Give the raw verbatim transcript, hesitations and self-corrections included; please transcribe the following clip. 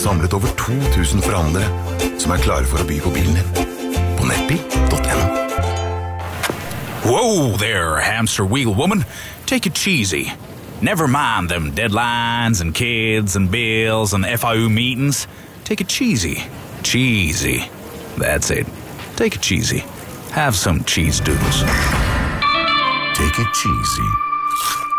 Samlet over to tusen forhandlere som er klare for å by på bilen din. På nettbil punktum no. Whoa there, hamster wheel woman. Take it cheesy. Never mind them deadlines and kids and bills and F I U meetings. Take it cheesy. Cheesy. That's it. Take it cheesy. Have some cheese doodles. Take it cheesy.